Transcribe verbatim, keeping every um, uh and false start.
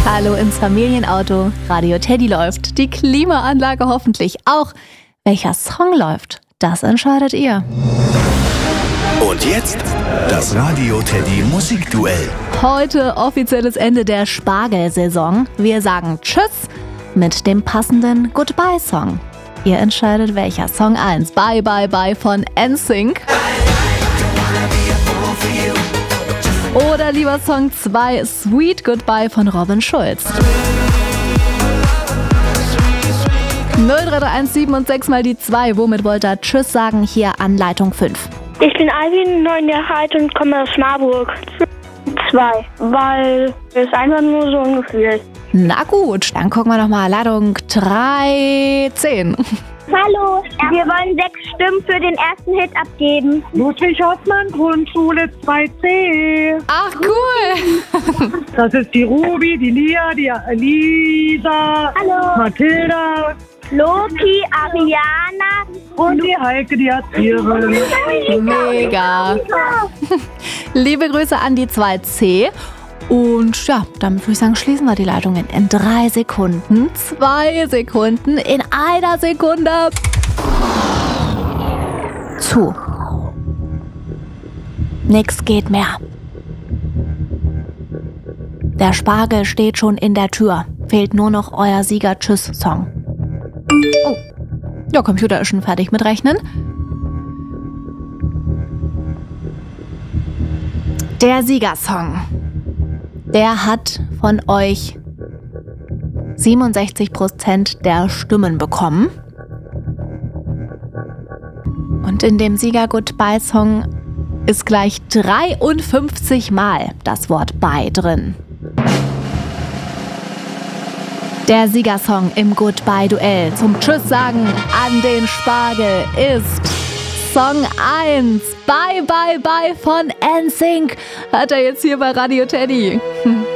Hallo ins Familienauto. Radio Teddy läuft. Die Klimaanlage hoffentlich auch. Welcher Song läuft, das entscheidet ihr. Und jetzt das Radio Teddy Musikduell. Heute offizielles Ende der Spargelsaison. Wir sagen Tschüss mit dem passenden Goodbye-Song. Ihr entscheidet, welcher Song eins. Bye, bye, bye von N Sync. Oder lieber Song zwei, Sweet Goodbye von Robin Schulz. null drei drei eins sieben und sechs mal die zwei. Womit wollt ihr Tschüss sagen? Hier an Leitung fünf. Ich bin Alvin, neun Jahre alt und komme aus Marburg. Zwei, weil es einfach nur so ein Gefühl ist. Na gut, dann gucken wir nochmal. Leitung dreizehn. Hallo, wir wollen sechs Stimmen für den ersten Hit abgeben. Ludwig Hoffmann, Grundschule zwei C. Ach, cool. Das ist die Ruby, die Lia, die Lisa, Hallo. Mathilda, Loki, Ariana und die Heike, die Erzieherin. Mega. Liebe Grüße an die zwei C. Und ja, damit würde ich sagen, schließen wir die Leitungen in drei Sekunden, zwei Sekunden, in einer Sekunde zu. Nix geht mehr. Der Spargel steht schon in der Tür. Fehlt nur noch euer Sieger-Tschüss-Song. Oh, der Computer ist schon fertig mit Rechnen. Der Siegersong. Der hat von euch siebenundsechzig Prozent der Stimmen bekommen. Und in dem Sieger-Goodbye-Song ist gleich dreiundfünfzig Mal das Wort Bye drin. Der Siegersong im Goodbye-Duell zum Tschüss sagen an den Spargel ist Song eins, Bye Bye Bye von N Sync, hat er jetzt hier bei Radio Teddy.